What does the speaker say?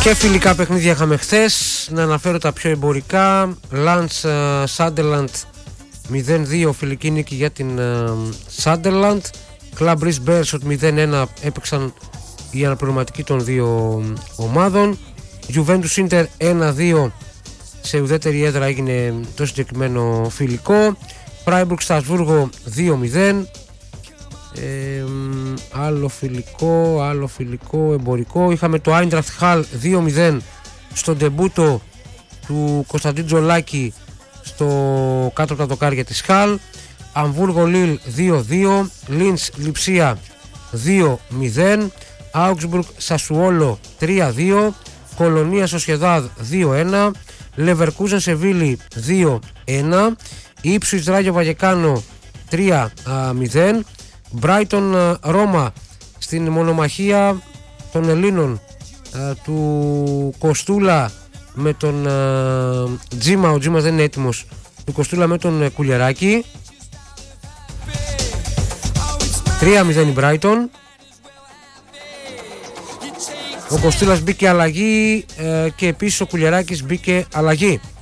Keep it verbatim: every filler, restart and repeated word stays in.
Και φιλικά παιχνίδια είχαμε χθες. Να αναφέρω τα πιο εμπορικά. Lance Sunderland μηδέν δύο, φιλική νίκη για την Sunderland. Club Brugge Beerschot μηδέν ένα, έπαιξαν οι αναπληρωματικοί των δύο ομάδων. Juventus Inter ένα δύο, σε ουδέτερη έδρα έγινε το συγκεκριμένο φιλικό. Freiburg Στρασβούργο δύο μηδέν. Ε, άλλο φιλικό, άλλο φιλικό εμπορικό. Είχαμε το Eintracht Hall δύο μηδέν στο ντεμπούτο του Κωνσταντίν Τζολάκη στο κάτω από τα δοκάρια της Hall. Αμβούργο Λίλ δύο δύο, Λίνς Λιψία δύο μηδέν, Augsburg Σασουόλο τρία δύο, Κολονία Σοσιεδάδ δύο ένα, Leverkusen Σεβίλη δύο ένα, Ipswich Ράγιο Βαγεκάνο τρία μηδέν, Brighton Ρώμα στην μονομαχία των Ελλήνων α, του Κοστούλα με τον α, Τζίμα, ο Τζίμας δεν είναι έτοιμος, του Κοστούλα με τον uh, Κουλιεράκη. τρία μηδέν η Brighton. Ο Κοστούλας μπήκε αλλαγή ε, και επίσης ο Κουλιεράκης μπήκε αλλαγή.